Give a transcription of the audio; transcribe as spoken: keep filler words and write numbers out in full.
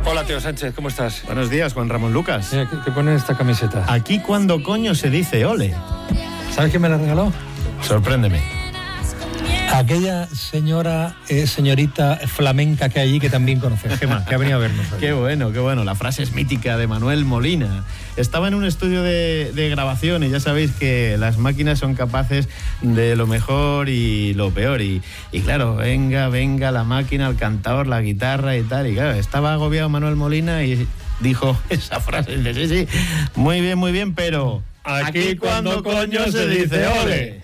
Hola, Teo Sánchez, ¿cómo estás? Buenos días, Juan Ramón Lucas. Mira, ¿qué, qué pone en esta camiseta? Aquí cuando coño se dice ole. ¿Sabes quién me la regaló? Sorpréndeme. Aquella señora, eh, señorita flamenca que hay allí, que también conoces, Gemma, que ha venido a vernos hoy. Qué bueno, qué bueno. La frase es mítica de Manuel Molina. Estaba en un estudio de, de grabación y ya sabéis que las máquinas son capaces de lo mejor y lo peor. Y, y claro, venga, venga la máquina, el cantador, la guitarra y tal. Y claro, estaba agobiado Manuel Molina y dijo esa frase. Dice, sí, sí, muy bien, muy bien, pero... Aquí cuando coño se dice ole.